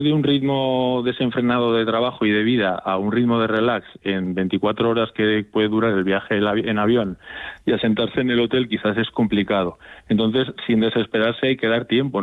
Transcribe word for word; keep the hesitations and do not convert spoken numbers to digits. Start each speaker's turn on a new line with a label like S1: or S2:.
S1: De un ritmo desenfrenado de trabajo y de vida a un ritmo de relax en veinticuatro horas que puede durar el viaje en avión y asentarse en el hotel quizás es complicado. Entonces, sin desesperarse, hay que dar tiempo, ¿no?